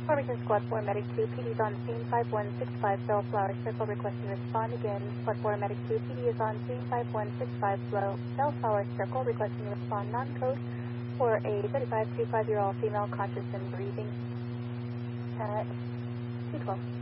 Farmington Squad 4 Medic 2, PD is on scene 5165 Bellflower Circle, requesting respond again. Squad 4 Medic 2, PD is on scene 5165 Bellflower Circle, requesting respond non-code for a 35 to 5-year-old female conscious and breathing at 212.